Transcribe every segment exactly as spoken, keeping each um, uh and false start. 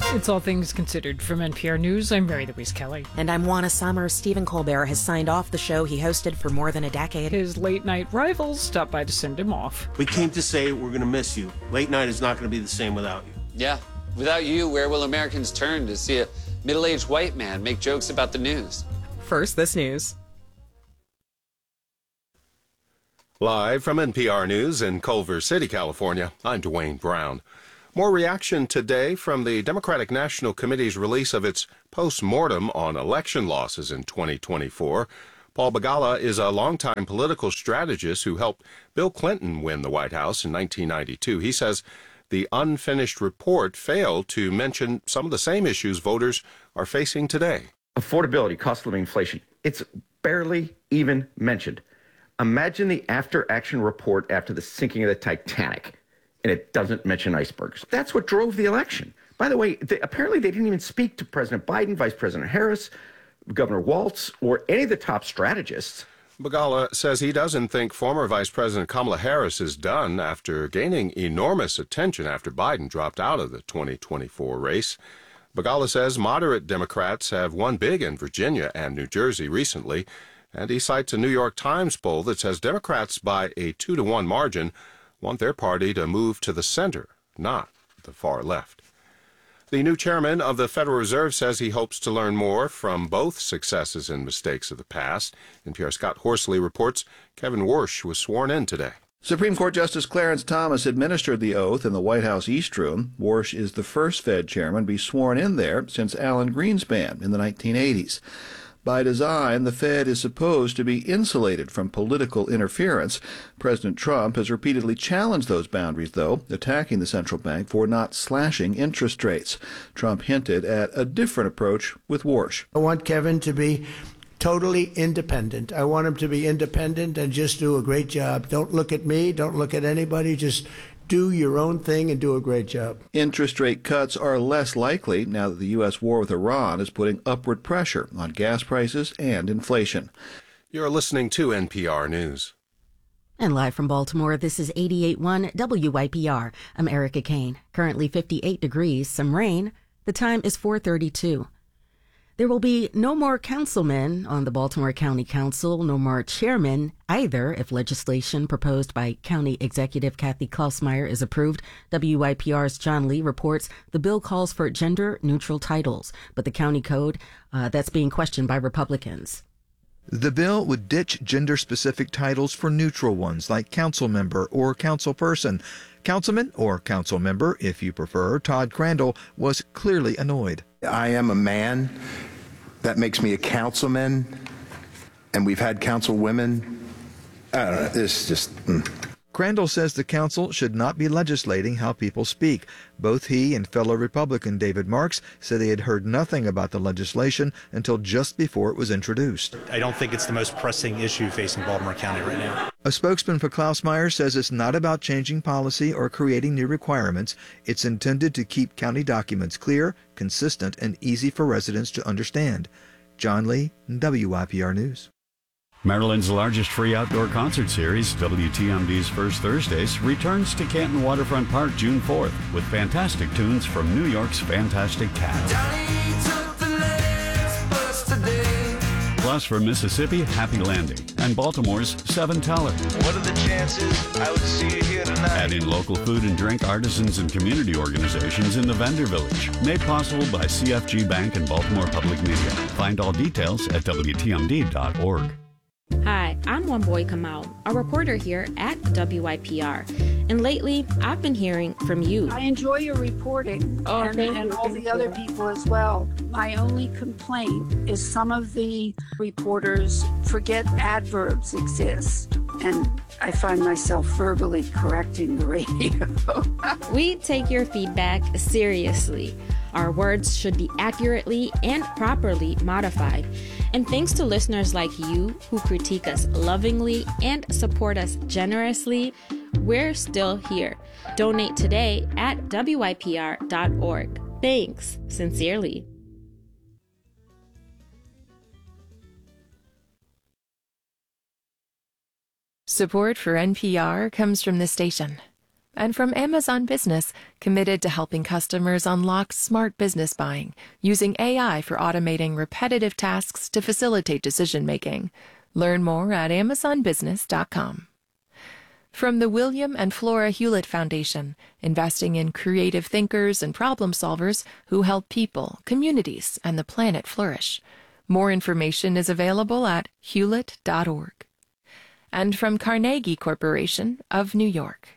It's All Things Considered. From N P R News, I'm Mary Louise Kelly. And I'm Juana Summers. Stephen Colbert has signed off the show he hosted for more than a decade. His late-night rivals stopped by to send him off. We came to say we're going to miss you. Late night is not going to be the same without you. Yeah. Without you, where will Americans turn to see a middle-aged white man make jokes about the news? First, this news. Live from N P R News in Culver City, California, I'm Dwayne Brown. More reaction today from the Democratic National Committee's release of its post-mortem on election losses in twenty twenty-four. Paul Begala is a longtime political strategist who helped Bill Clinton win the White House in nineteen ninety-two. He says the unfinished report failed to mention some of the same issues voters are facing today. Affordability, cost of living, inflation, it's barely even mentioned. Imagine the after-action report after the sinking of the Titanic, and it doesn't mention icebergs. That's what drove the election. By the way, they, apparently they didn't even speak to President Biden, Vice President Harris, Governor Walz, or any of the top strategists. Begala says he doesn't think former Vice President Kamala Harris is done after gaining enormous attention after Biden dropped out of the twenty twenty-four race. Begala says moderate Democrats have won big in Virginia and New Jersey recently, and he cites a New York Times poll that says Democrats by a two to one margin want their party to move to the center, not the far left. The new chairman of the Federal Reserve says he hopes to learn more from both successes and mistakes of the past. N P R Scott Horsley reports Kevin Warsh was sworn in today. Supreme Court Justice Clarence Thomas administered the oath in the White House East Room. Warsh is the first Fed chairman to be sworn in there since Alan Greenspan in the nineteen eighties. By design, the Fed is supposed to be insulated from political interference. President Trump has repeatedly challenged those boundaries, though, attacking the central bank for not slashing interest rates. Trump hinted at a different approach with Warsh. I want Kevin to be totally independent. I want him to be independent and just do a great job. Don't look at me. Don't look at anybody. Just do your own thing and do a great job. Interest rate cuts are less likely now that the U S war with Iran is putting upward pressure on gas prices and inflation. You're listening to N P R News. And live from Baltimore, this is eighty-eight point one W I P R. I'm Erica Kane. Currently fifty-eight degrees, some rain. The time is four thirty-two. There will be no more councilmen on the Baltimore County Council, no more chairmen either if legislation proposed by County Executive Kathy Klausmeier is approved. W I P R's John Lee reports the bill calls for gender-neutral titles, but the county code, uh, that's being questioned by Republicans. The bill would ditch gender-specific titles for neutral ones like council member or council person. Councilman or council member, if you prefer, Todd Crandall was clearly annoyed. I am a man. That makes me a councilman, and we've had councilwomen. I don't know, this just... Mm. Crandall says the council should not be legislating how people speak. Both he and fellow Republican David Marks said they had heard nothing about the legislation until just before it was introduced. I don't think it's the most pressing issue facing Baltimore County right now. A spokesman for Klausmeier says it's not about changing policy or creating new requirements. It's intended to keep county documents clear, consistent, and easy for residents to understand. John Lee, W I P R News. Maryland's largest free outdoor concert series, W T M D's First Thursdays, returns to Canton Waterfront Park June fourth with fantastic tunes from New York's Fantastic Cats. Plus from Mississippi, Happy Landing, and Baltimore's Seven Teller. What are the chances I would see you here tonight? Add in local food and drink artisans and community organizations in the Vendor Village. Made possible by C F G Bank and Baltimore Public Media. Find all details at W T M D dot org. Hi, I'm One Boy Kamal, a reporter here at W I P R. And lately, I've been hearing from you. I enjoy your reporting oh, and, and all the other people as well. My only complaint is some of the reporters forget adverbs exist. And I find myself verbally correcting the radio. We take your feedback seriously. Our words should be accurately and properly modified. And thanks to listeners like you who critique us lovingly and support us generously, we're still here. Donate today at W I P R dot org. Thanks, sincerely. Support for N P R comes from the station And from Amazon Business, committed to helping customers unlock smart business buying, using A I for automating repetitive tasks to facilitate decision-making. Learn more at amazon business dot com. From the William and Flora Hewlett Foundation, investing in creative thinkers and problem solvers who help people, communities, and the planet flourish. More information is available at hewlett dot org. And from Carnegie Corporation of New York.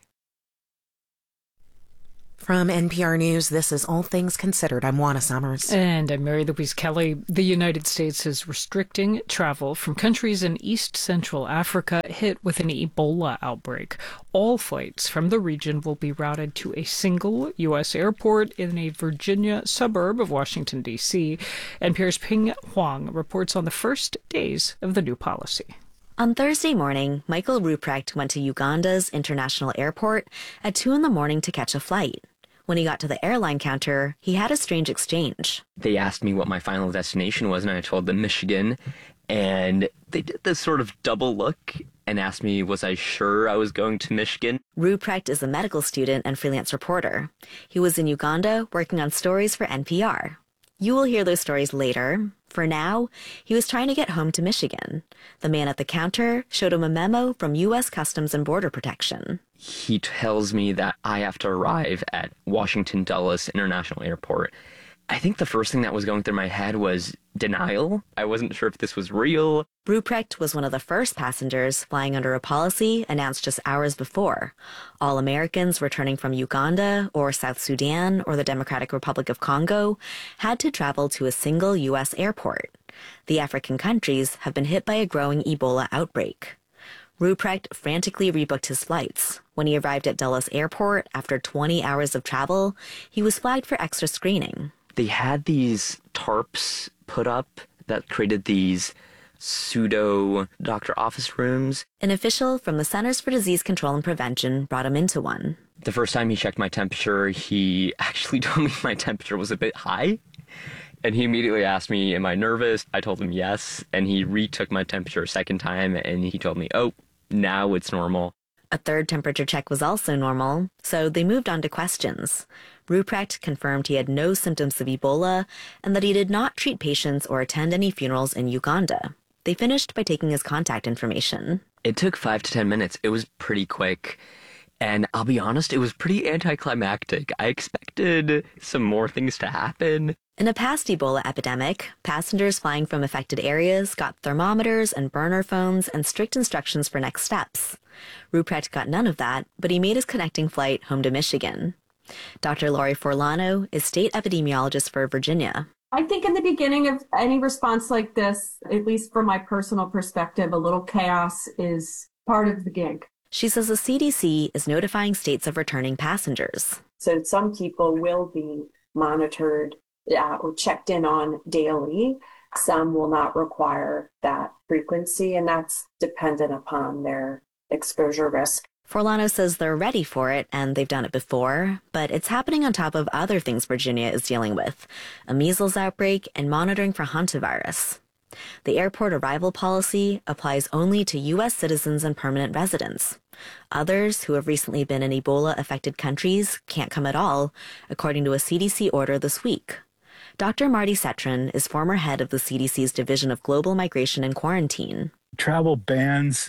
From N P R News, this is All Things Considered. I'm Juana Summers. And I'm Mary Louise Kelly. The United States is restricting travel from countries in East Central Africa hit with an Ebola outbreak. All flights from the region will be routed to a single U S airport in a Virginia suburb of Washington, D C N P R's Ping Huang reports on the first days of the new policy. On Thursday morning, Michael Ruprecht went to Uganda's international airport at two in the morning to catch a flight. When he got to the airline counter, he had a strange exchange. They asked me what my final destination was, and I told them Michigan. And they did this sort of double look and asked me, was I sure I was going to Michigan? Ruprecht is a medical student and freelance reporter. He was in Uganda working on stories for N P R. You will hear those stories later. For now, he was trying to get home to Michigan. The man at the counter showed him a memo from U S Customs and Border Protection. He tells me that I have to arrive at Washington Dulles International Airport. I think the first thing that was going through my head was denial. I wasn't sure if this was real. Ruprecht was one of the first passengers flying under a policy announced just hours before. All Americans returning from Uganda or South Sudan or the Democratic Republic of Congo had to travel to a single U S airport. The African countries have been hit by a growing Ebola outbreak. Ruprecht frantically rebooked his flights. When he arrived at Dulles Airport after twenty hours of travel, he was flagged for extra screening. They had these tarps put up that created these pseudo doctor office rooms. An official from the Centers for Disease Control and Prevention brought him into one. The first time he checked my temperature, he actually told me my temperature was a bit high. And he immediately asked me, am I nervous? I told him yes. And he retook my temperature a second time, and he told me, oh, now it's normal. A third temperature check was also normal, so they moved on to questions. Ruprecht confirmed he had no symptoms of Ebola and that he did not treat patients or attend any funerals in Uganda. They finished by taking his contact information. It took five to ten minutes. It was pretty quick. And I'll be honest, it was pretty anticlimactic. I expected some more things to happen. In a past Ebola epidemic, passengers flying from affected areas got thermometers and burner phones and strict instructions for next steps. Ruprecht got none of that, but he made his connecting flight home to Michigan. Doctor Lori Forlano is state epidemiologist for Virginia. I think in the beginning of any response like this, at least from my personal perspective, a little chaos is part of the gig. She says the C D C is notifying states of returning passengers. So some people will be monitored uh, or checked in on daily. Some will not require that frequency, and that's dependent upon their exposure risk. Forlano says they're ready for it, and they've done it before, but it's happening on top of other things Virginia is dealing with, a measles outbreak and monitoring for hantavirus. The airport arrival policy applies only to U S citizens and permanent residents. Others who have recently been in Ebola-affected countries can't come at all, according to a C D C order this week. Doctor Marty Cetron is former head of the C D C's Division of Global Migration and Quarantine. Travel bans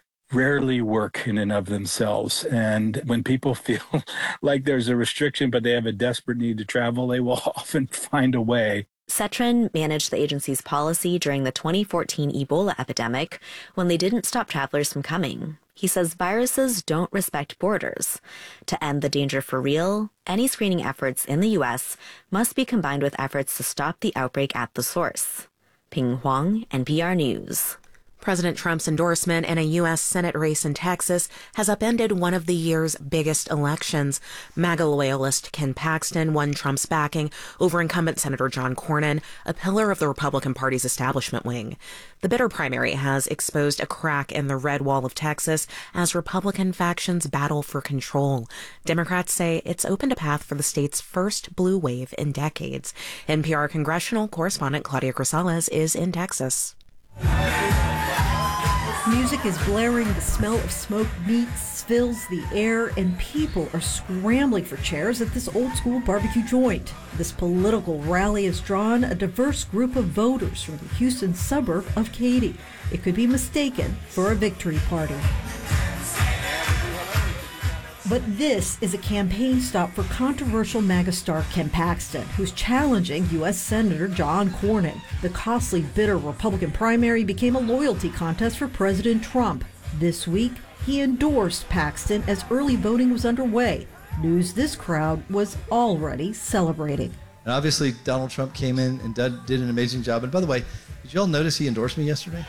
rarely work in and of themselves. And when people feel like there's a restriction, but they have a desperate need to travel, they will often find a way. Cetron managed the agency's policy during the twenty fourteen Ebola epidemic when they didn't stop travelers from coming. He says viruses don't respect borders. To end the danger for real, any screening efforts in the U S must be combined with efforts to stop the outbreak at the source. Ping Huang, N P R News. President Trump's endorsement in a U S Senate race in Texas has upended one of the year's biggest elections. MAGA loyalist Ken Paxton won Trump's backing over incumbent Senator John Cornyn, a pillar of the Republican Party's establishment wing. The bitter primary has exposed a crack in the red wall of Texas as Republican factions battle for control. Democrats say it's opened a path for the state's first blue wave in decades. N P R congressional correspondent Claudia Grisales is in Texas. Music is blaring, the smell of smoked meats fills the air, and people are scrambling for chairs at this old-school barbecue joint. This political rally has drawn a diverse group of voters from the Houston suburb of Katy. It could be mistaken for a victory party. But this is a campaign stop for controversial MAGA star Ken Paxton, who's challenging U S Senator John Cornyn. The costly, bitter Republican primary became a loyalty contest for President Trump. This week, he endorsed Paxton as early voting was underway. News this crowd was already celebrating. And obviously, Donald Trump came in and did, did an amazing job. And by the way, did you all notice he endorsed me yesterday?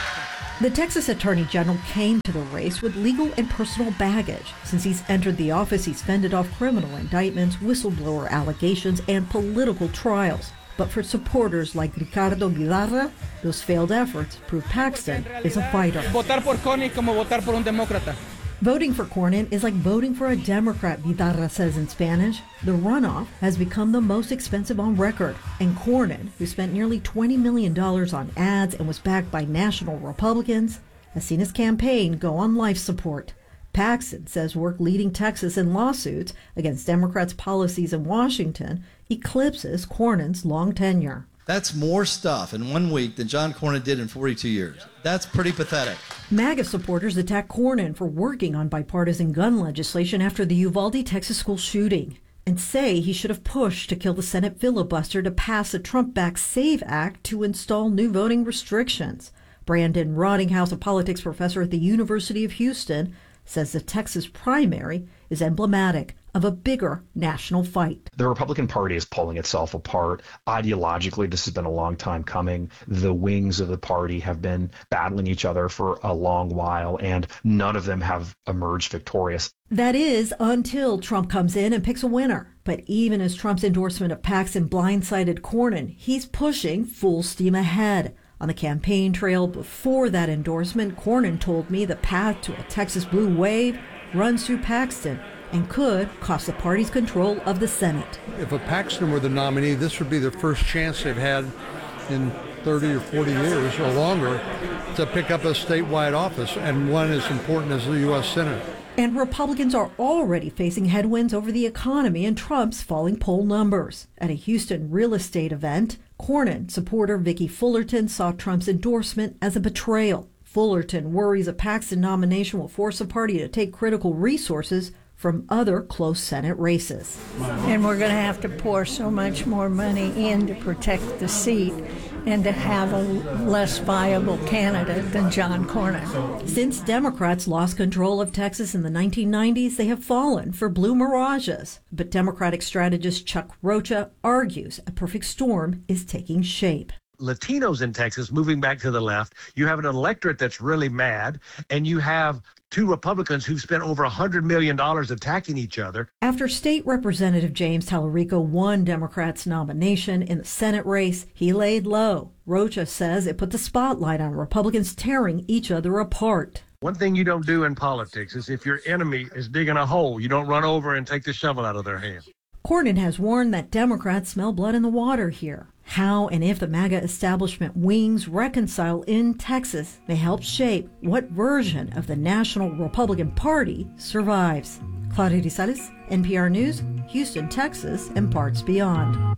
The Texas Attorney General came to the race with legal and personal baggage. Since he's entered the office, he's fended off criminal indictments, whistleblower allegations, and political trials. But for supporters like Ricardo Guidarra, those failed efforts prove Paxton is a fighter. Votar por Cornyn como votar por un demócrata. Voting for Cornyn is like voting for a Democrat, Guidarra says in Spanish. The runoff has become the most expensive on record, and Cornyn, who spent nearly twenty million dollars on ads and was backed by national Republicans, has seen his campaign go on life support. Paxton says work leading Texas in lawsuits against Democrats' policies in Washington eclipses Cornyn's long tenure. That's more stuff in one week than John Cornyn did in forty-two years. That's pretty pathetic. MAGA supporters attack Cornyn for working on bipartisan gun legislation after the Uvalde, Texas school shooting and say he should have pushed to kill the Senate filibuster to pass a Trump-backed SAVE Act to install new voting restrictions. Brandon Rottinghouse, a politics professor at the University of Houston, says the Texas primary is emblematic of a bigger national fight. The Republican Party is pulling itself apart. Ideologically, this has been a long time coming. The wings of the party have been battling each other for a long while, and none of them have emerged victorious. That is, until Trump comes in and picks a winner. But even as Trump's endorsement of Paxton blindsided Cornyn, he's pushing full steam ahead. On the campaign trail before that endorsement, Cornyn told me the path to a Texas blue wave runs through Paxton and could cost the party's control of the Senate. If a Paxton were the nominee, this would be the first chance they've had in thirty or forty years or longer to pick up a statewide office, and one as important as the U S Senate. And Republicans are already facing headwinds over the economy and Trump's falling poll numbers. At a Houston real estate event, Cornyn supporter Vicki Fullerton saw Trump's endorsement as a betrayal. Fullerton worries a Paxton nomination will force the party to take critical resources from other close Senate races. And we're going to have to pour so much more money in to protect the seat and to have a less viable candidate than John Cornyn. Since Democrats lost control of Texas in the nineteen nineties, they have fallen for blue mirages. But Democratic strategist Chuck Rocha argues a perfect storm is taking shape. Latinos in Texas moving back to the left. You have an electorate that's really mad, and you have two Republicans who've spent over one hundred million dollars attacking each other. After State Representative James Tallarico won Democrats' nomination in the Senate race, he laid low. Rocha says it put the spotlight on Republicans tearing each other apart. One thing you don't do in politics is if your enemy is digging a hole, you don't run over and take the shovel out of their hand. Cornyn has warned that Democrats smell blood in the water here. How and if the MAGA establishment wings reconcile in Texas may help shape what version of the National Republican Party survives. Claudia Rizales, N P R News, Houston, Texas, and parts beyond.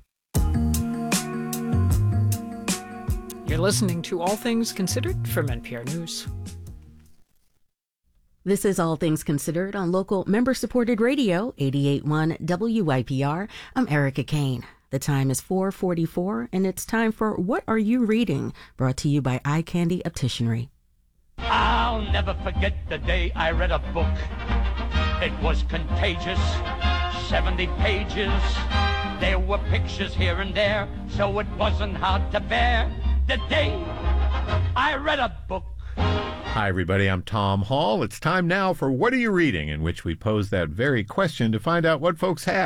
You're listening to All Things Considered from N P R News. This is All Things Considered on local member-supported radio, eighty-eight point one W Y P R. I'm Erica Kane. The time is four forty-four, and it's time for What Are You Reading? Brought to you by Eye Candy Opticianry. I'll never forget the day I read a book. It was contagious, seventy pages. There were pictures here and there, so it wasn't hard to bear. The day I read a book. Hi, everybody. I'm Tom Hall. It's time now for What Are You Reading?, in which we pose that very question to find out what folks have.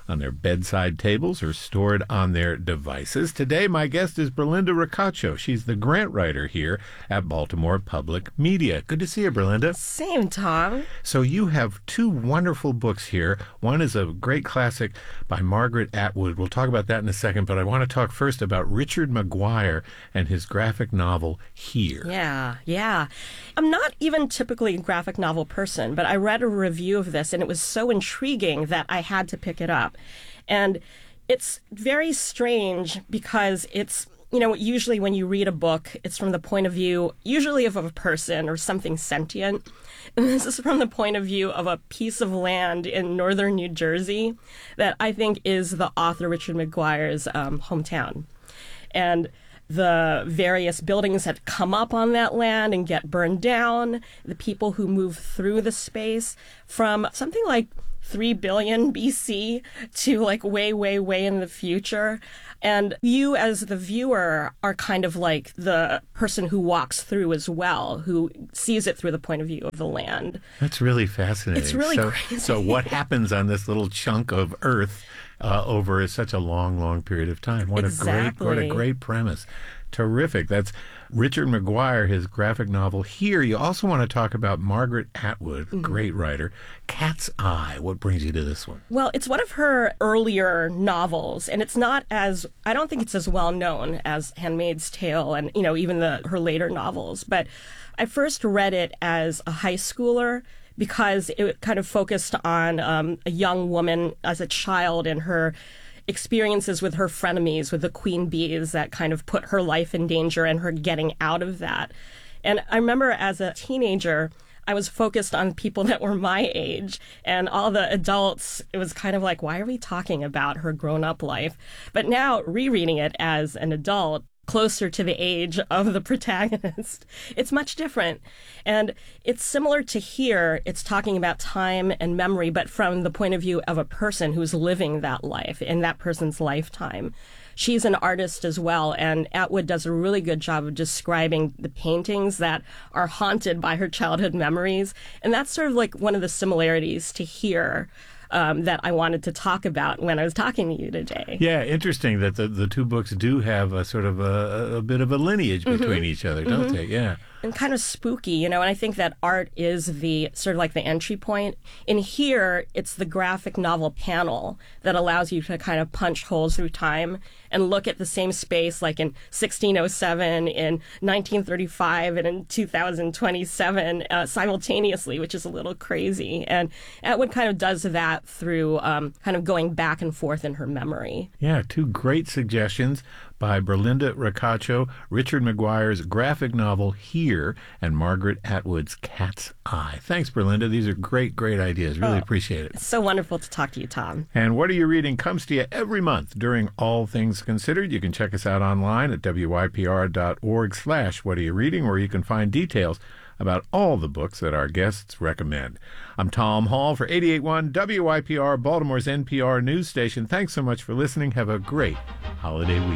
on their bedside tables or stored on their devices. Today, my guest is Berlinda Ricaccio. She's the grant writer here at Baltimore Public Media. Good to see you, Berlinda. Same, Tom. So you have two wonderful books here. One is a great classic by Margaret Atwood. We'll talk about that in a second, but I want to talk first about Richard Maguire and his graphic novel, Here. Yeah, yeah. I'm not even typically a graphic novel person, but I read a review of this, and it was so intriguing that I had to pick it up. And it's very strange because it's, you know, usually when you read a book, it's from the point of view, usually of a person or something sentient. And this is from the point of view of a piece of land in northern New Jersey that I think is the author Richard Maguire's um, hometown. And the various buildings that come up on that land and get burned down, the people who move through the space from something like three billion B C to like way, way, way in the future. And you as the viewer are kind of like the person who walks through as well, who sees it through the point of view of the land. That's really fascinating. It's really so, crazy. So what happens on this little chunk of Earth uh, over such a long, long period of time? What Exactly. a great, what a great premise. Terrific. That's Richard Maguire, his graphic novel, Here. You also want to talk about Margaret Atwood, Mm-hmm. great writer. Cat's Eye. What brings you to this one? Well, it's one of her earlier novels, and it's not as, I don't think it's as well known as Handmaid's Tale and, you know, even the her later novels. But I first read it as a high schooler because it kind of focused on um, a young woman as a child and her experiences with her frenemies, with the queen bees that kind of put her life in danger and her getting out of that. And I remember as a teenager, I was focused on people that were my age, and all the adults, it was kind of like, why are we talking about her grown-up life? But now, rereading it as an adult, closer to the age of the protagonist, it's much different. And it's similar to Here. It's talking about time and memory, but from the point of view of a person who's living that life in that person's lifetime. She's an artist as well, and Atwood does a really good job of describing the paintings that are haunted by her childhood memories. And that's sort of like one of the similarities to Here. Um, that I wanted to talk about when I was talking to you today. Yeah, interesting that the, the two books do have a sort of a, a bit of a lineage between Mm-hmm. each other, don't Mm-hmm. they? Yeah. And kind of spooky, you know, and I think that art is the sort of like the entry point. In Here, it's the graphic novel panel that allows you to kind of punch holes through time and look at the same space like in sixteen oh seven, in nineteen thirty-five, and in two thousand twenty-seven uh, simultaneously, which is a little crazy. And Atwood kind of does that through um, kind of going back and forth in her memory. Yeah, two great suggestions by Berlinda Ricaccio, Richard Maguire's graphic novel Here, and Margaret Atwood's Cat's Eye. Thanks, Berlinda. These are great, great ideas. Really Oh, appreciate it. It's so wonderful to talk to you, Tom. And What Are You Reading comes to you every month during All Things Considered. You can check us out online at W Y P R dot org slash What Are You Reading, where you can find details about all the books that our guests recommend. I'm Tom Hall for eighty-eight point one W Y P R, Baltimore's N P R news station. Thanks so much for listening. Have a great holiday week.